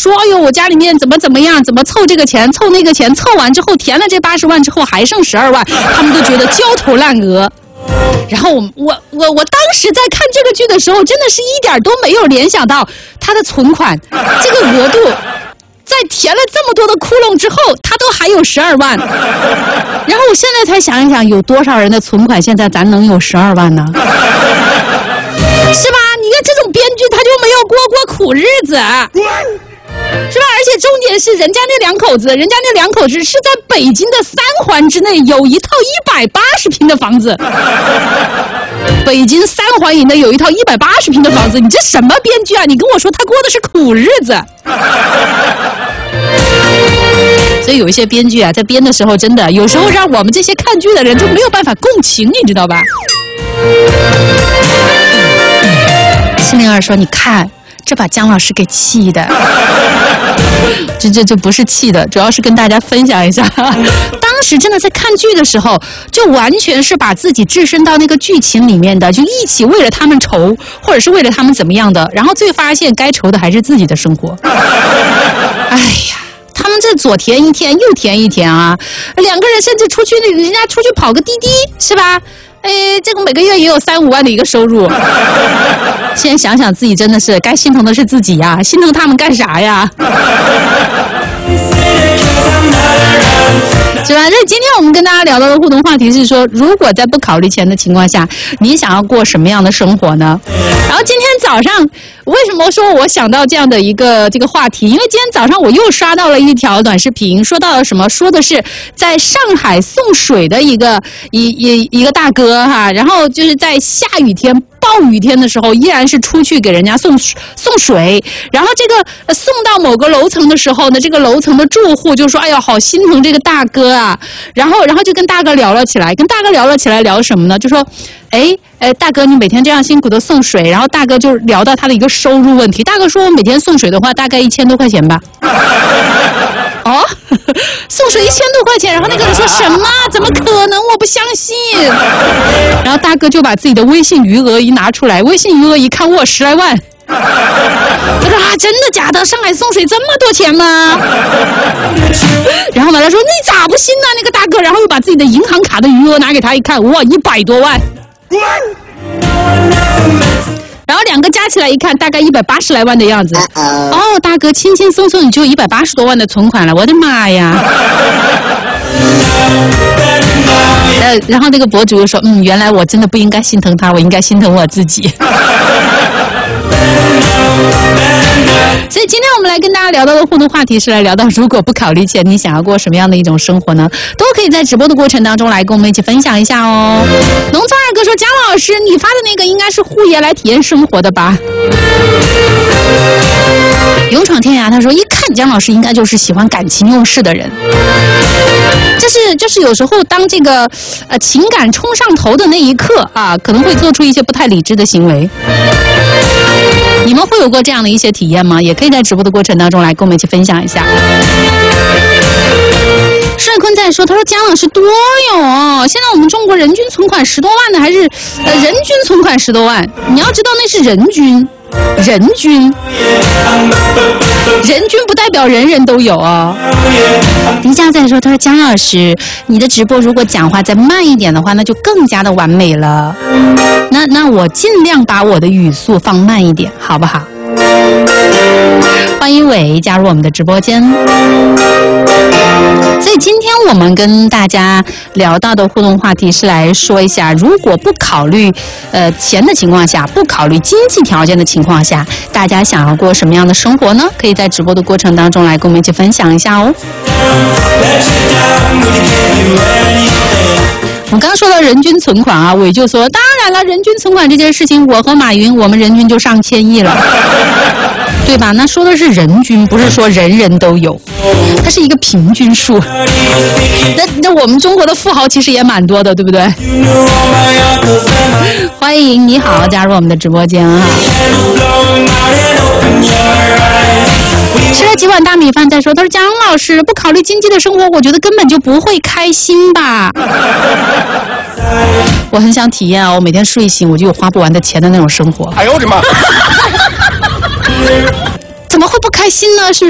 说，哎呦，我家里面怎么样，怎么凑这个钱，凑那个钱，凑完之后填了这80万之后还剩12万，他们都觉得焦头烂额。然后我当时在看这个剧的时候，真的是一点都没有联想到他的存款这个额度，在填了这么多的窟窿之后，他都还有12万。然后我现在才想一想，有多少人的存款现在咱能有12万呢？是吧？你看这种编剧他就没有过苦日子。是吧？而且重点是，人家那两口子是在北京的3环之内有一套180平的房子。北京3环以内有一套180平的房子，你这什么编剧啊？你跟我说他过的是苦日子。所以有一些编剧啊，在编的时候，真的有时候让我们这些看剧的人就没有办法共情，你知道吧？702说：“你看。”这把姜老师给气的，这不是气的，主要是跟大家分享一下。当时真的在看剧的时候，就完全是把自己置身到那个剧情里面的，就一起为了他们愁，或者是为了他们怎么样的，然后最发现该愁的还是自己的生活。哎呀，他们这左填一天，右填一天啊，两个人甚至出去，人家出去跑个滴滴，是吧？这个每个月也有3-5万的一个收入。现在想想自己真的是该心疼的是自己呀，心疼他们干啥呀？是吧？那今天我们跟大家聊到的互动话题是说，如果在不考虑钱的情况下，你想要过什么样的生活呢？然后今天早上为什么说我想到这样的一个这个话题？因为今天早上我又刷到了一条短视频，说到了什么？说的是在上海送水的一个大哥哈，然后就是在下雨天、暴雨天的时候，依然是出去给人家送水，然后这个送到某个楼层的时候呢，这个楼层的住户就说：“哎呀，好心疼这个大哥啊！”然后就跟大哥聊了起来，聊什么呢？就说：“大哥，你每天这样辛苦的送水。”然后大哥就聊到他的一个收入问题。大哥说：“我每天送水的话，大概1000多块钱吧。”哦，送水1000多块钱，然后那个人说什么？怎么可能？我不相信。然后大哥就把自己的微信余额一拿出来，微信余额一看，哇，10来万。他说啊，真的假的？上海送水这么多钱吗？然后呢，他说你咋不信呢？那个大哥，然后又把自己的银行卡的余额拿给他一看，哇，100多万。然后两个加起来一看，大概180来万的样子。哦，大哥，轻轻松松你就180多万的存款了，我的妈呀！然后那个博主又说，原来我真的不应该心疼他，我应该心疼我自己。所以今天我们来跟大家聊到的互动话题是来聊到，如果不考虑钱，你想要过什么样的一种生活呢？都可以在直播的过程当中来跟我们一起分享一下哦。农村二哥说，姜老师你发的那个应该是护爷来体验生活的吧？勇闯天涯他说，一看姜老师应该就是喜欢感情用事的人。就是有时候当这个情感冲上头的那一刻啊，可能会做出一些不太理智的行为。你们会有过这样的一些体验吗？也可以在直播的过程当中来跟我们一起分享一下。帅坤在说，他说姜老师多有哦，现在我们中国人均存款10多万的还是人均存款10多万？你要知道那是人均不代表人人都有哦。迪佳在说，他说姜老师，你的直播如果讲话再慢一点的话，那就更加的完美了。那我尽量把我的语速放慢一点，好不好？欢迎伟加入我们的直播间。所以今天我们跟大家聊到的互动话题是来说一下，如果不考虑钱的情况下，不考虑经济条件的情况下，大家想要过什么样的生活呢？可以在直播的过程当中来跟我们一起分享一下哦。我刚说到人均存款啊，伟就说，当然了，人均存款这件事情，我和马云我们人均就上千亿了，对吧？那说的是人均，不是说人人都有，它是一个平均数。那我们中国的富豪其实也蛮多的，对不对？欢迎你好，加入我们的直播间啊！吃了几碗大米饭再说，他说姜老师不考虑经济的生活，我觉得根本就不会开心吧。我很想体验啊，我每天睡醒我就有花不完的钱的那种生活。哎呦我的妈！怎么会不开心呢？是不是？